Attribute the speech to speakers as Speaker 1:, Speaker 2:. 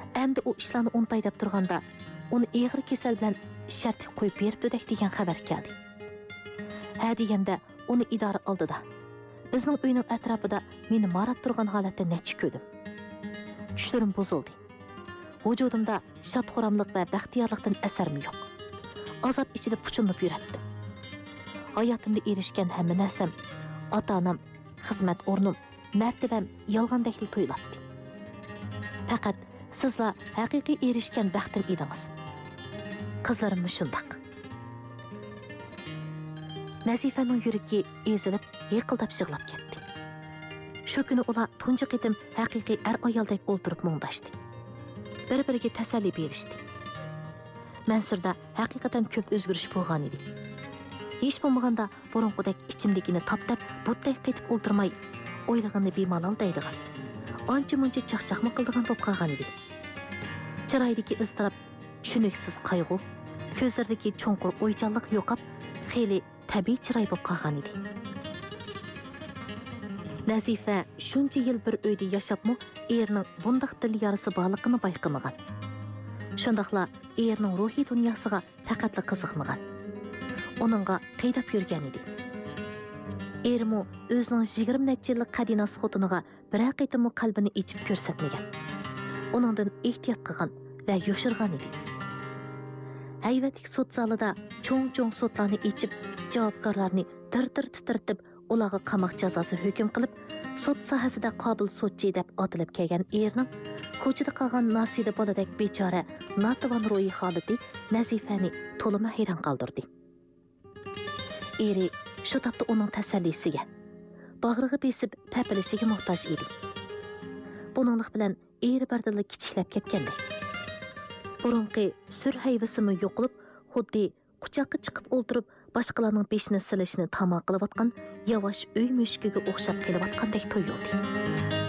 Speaker 1: Әмді o işlarni untay deb turganda, onu ağır kesel bilan şartlik qo'yib beribdi degan xabar keldi. Ha deganda onu idora oldida. Bizning uyning atrofida meni marab turgan holatda necha ko'rdim. Tushlarim buzildi. Vujudimda shadxo'ramlik va baxtiyorlikdan asarim yo'q. Azob ichida puchunib yuratdim. Hayotimda erishgan hamma narsam, ota-onam, xizmat o'rnim, martabam yolg'ondakli tuyuladi. Faqat sizlar haqiqiy erishgan baxtim edingiz. Qizlarim shundoq. Nazifaning yuragi ezilib, yiqildab yig'lab ketdi. Shu kuni ular tunji qitim haqiqiy ayoldek o'ltirib mungdashdi. Bir-biriga tasalli berishdi. Mansurda haqiqatan ko'p o'zgarish bo'lgan edi. Hech bo'lmaganda burunqidek ichimdagini toptab, butday qaytib o'ltirmay, o'ylaganni bemalol deydigan. Ancha-muncha chaqchaqmi qildigan bo'lib qolgan edi. Chiroydagi iztirob, tushuniksiz qayg'u, ko'zlaridagi cho'nqur o'ychanlik yo'qib, xeyli tabiiy chiroy bo'lib qolgan edi. Nazifa shuncha yil bir uyda yashapmi, erining bundaq dil yarasi borligini bayqamagan. Shundaqla erining ruhiy dunyosiga faqatla qiziqmagan. Onunga qaydab yurgan edi. Erimo o'zining 20 necha yillik qadinas xotiniga bir qitimmi qalbini ichib ko'rsatmagan. Onundan ehtiyot qilgan va yoshirgan edi. Hayvatlik sud zalida cho'ng-cho'ng sudlarni ichib, javobgarlarni dir-dir titirtib, ularga qamoq jazosi hukm qilib, sud sohasida qobil sudchi deb otilib kelgan erning ko'chada qolgan nasida boladek bechora, notavon ro'yi holati Nazifani to'lima hayron qoldirdi. Eri shu topda uning tasallisiga, bag'riga besib papilishiga muhtoj edi. Buninglik bilan eri bardilla kichiklab ketgandek. Burunqi sur hayvasimi yo'qolib, xuddi quchoqqa chiqib o'ltirib, boshqalarning beshini silishini tamom qilayotgan yavash uy mushkiga o'xshab kelayotgandek tuyuldi.